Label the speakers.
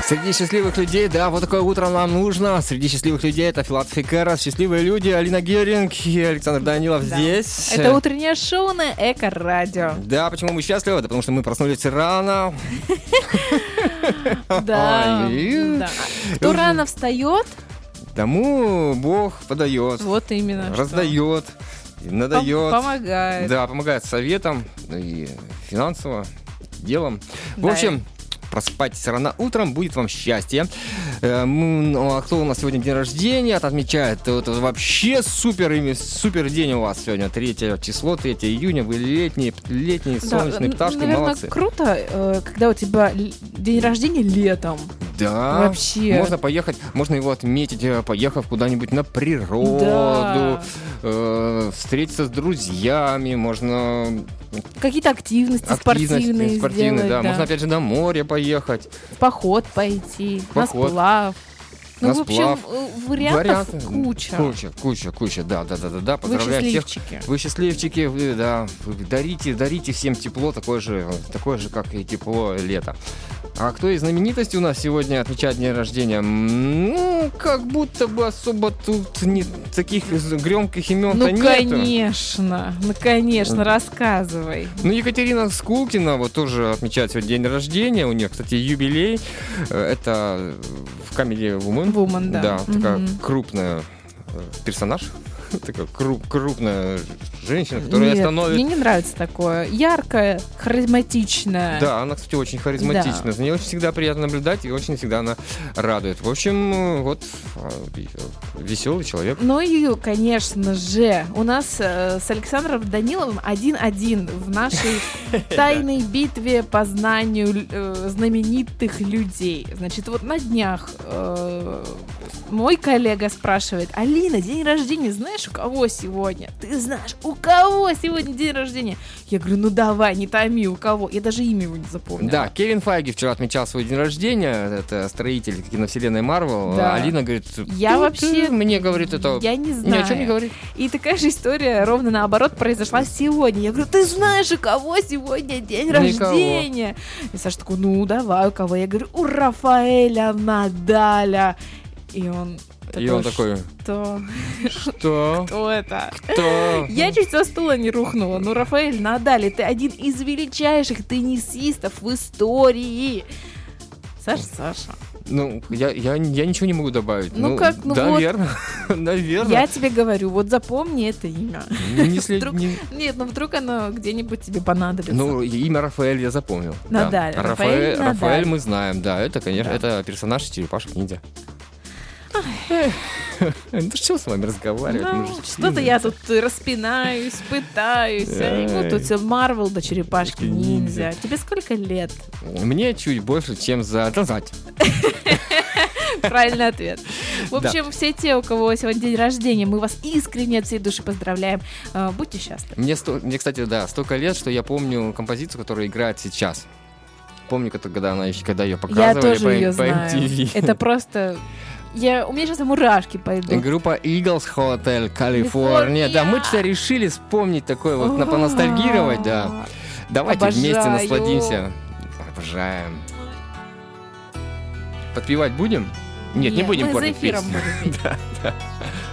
Speaker 1: Среди счастливых людей, да, вот такое утро нам нужно. Среди счастливых людей это Филатов и Кэрос, счастливые люди, Алина Геринг и Александр Данилов здесь.
Speaker 2: Это утреннее шоу на Эко-радио.
Speaker 1: Да, почему мы счастливы? Да потому что мы проснулись рано.
Speaker 2: Да. Кто рано встает,
Speaker 1: тому Бог подает.
Speaker 2: вот именно.
Speaker 1: Раздает, надает.
Speaker 2: Помогает.
Speaker 1: Да, помогает советом и финансово, делом. В
Speaker 2: Да.
Speaker 1: общем, просыпайтесь рано утром, будет вам счастье. А кто у нас сегодня день рождения отмечает? Это вообще супер день у вас сегодня. 3 число, 3 июня. Вы летние солнечные пташки,
Speaker 2: наверное,
Speaker 1: молодцы.
Speaker 2: круто, когда у тебя день рождения летом.
Speaker 1: Да,
Speaker 2: Вообще.
Speaker 1: можно поехать, можно его отметить, поехав куда-нибудь на природу, встретиться с друзьями, можно...
Speaker 2: Какие-то активности спортивные сделать.
Speaker 1: Да. Можно опять же на море поехать.
Speaker 2: В поход пойти,
Speaker 1: В поход.
Speaker 2: на сплав. Ну,
Speaker 1: На
Speaker 2: в общем,
Speaker 1: сплав.
Speaker 2: вариантов куча.
Speaker 1: Да.
Speaker 2: Вы
Speaker 1: Поздравляю всех.
Speaker 2: счастливчики.
Speaker 1: Вы счастливчики, вы дарите всем тепло, такое же, как и тепло лета. А кто из знаменитостей у нас сегодня отмечает день рождения? Ну, как будто бы особо тут не таких громких имен-то нету.
Speaker 2: Конечно, рассказывай.
Speaker 1: Ну, Екатерина Скулкина вот тоже отмечает сегодня день рождения. У нее, кстати, юбилей. Это в Comedy Woman.
Speaker 2: Да.
Speaker 1: Да, такая крупная персонаж. Такая крупная женщина, которая
Speaker 2: Нет,
Speaker 1: становится...
Speaker 2: мне не нравится такое. Яркое, харизматичное.
Speaker 1: Да, она, кстати, очень харизматична.
Speaker 2: Да.
Speaker 1: За ней очень всегда приятно наблюдать, и очень всегда она радует. В общем, вот веселый человек.
Speaker 2: Ну и, конечно же, у нас с Александром Даниловым 1-1 в нашей тайной битве по знанию знаменитых людей. Значит, вот на днях мой коллега спрашивает: Алина, день рождения, знаешь, у кого сегодня? Ты знаешь, у кого сегодня день рождения? Я говорю, ну давай, не томи, у кого? Я даже имя его не запомнила.
Speaker 1: Да, Кевин Файги вчера отмечал свой день рождения. Это строитель киновселенной Марвел.
Speaker 2: Да.
Speaker 1: Алина говорит,
Speaker 2: Я вообще...
Speaker 1: мне говорит это...
Speaker 2: Я не
Speaker 1: Ни
Speaker 2: знаю.
Speaker 1: о чем не говорит.
Speaker 2: И такая же история ровно наоборот произошла сегодня. Я говорю, ты знаешь, у кого сегодня день
Speaker 1: Никого.
Speaker 2: рождения? И Саша такой, ну давай, у кого? Я говорю, у Рафаэля Надаля. И он такой, что?
Speaker 1: Что?
Speaker 2: Кто это?
Speaker 1: Кто?
Speaker 2: Я чуть со стула не рухнула. Ну, Рафаэль Надаль, ты один из величайших теннисистов в истории. Саша.
Speaker 1: Ну, я ничего не могу добавить.
Speaker 2: Ну как, ну
Speaker 1: наверное.
Speaker 2: вот.
Speaker 1: Наверное.
Speaker 2: Я тебе говорю, вот запомни это имя.
Speaker 1: Нет,
Speaker 2: Вдруг оно где-нибудь тебе понадобится.
Speaker 1: Ну, имя Рафаэль я запомнил.
Speaker 2: Надаль.
Speaker 1: Да.
Speaker 2: Рафаэль Надаль.
Speaker 1: Рафаэль мы знаем, да. Это, конечно,
Speaker 2: Да.
Speaker 1: это персонаж из «Черепашек-ниндзя». Ну что с вами разговаривать? Мы же
Speaker 2: Что-то я тут распинаюсь, пытаюсь. А ему тут все Марвел до черепашки ниндзя. Тебе сколько лет?
Speaker 1: Мне чуть больше, чем за 20.
Speaker 2: Правильный ответ. В
Speaker 1: Да.
Speaker 2: общем, все те, у кого сегодня день рождения, мы вас искренне от всей души поздравляем. Будьте счастливы.
Speaker 1: Мне, кстати, да, столько лет, что я помню композицию, которая играет сейчас. Помню, когда ее
Speaker 2: Я
Speaker 1: показывали
Speaker 2: тоже ее
Speaker 1: по
Speaker 2: знаю.
Speaker 1: MTV.
Speaker 2: Это просто... У меня сейчас мурашки пойдут.
Speaker 1: Группа Eagles Hotel California. Да, мы что-то решили вспомнить такое, вот поностальгировать, да. Давайте вместе
Speaker 2: Обожаю.
Speaker 1: насладимся. Обожаем. Подпевать будем? Нет, не будем
Speaker 2: мы за
Speaker 1: портить
Speaker 2: эфиром
Speaker 1: песню.
Speaker 2: будем петь.
Speaker 1: Да.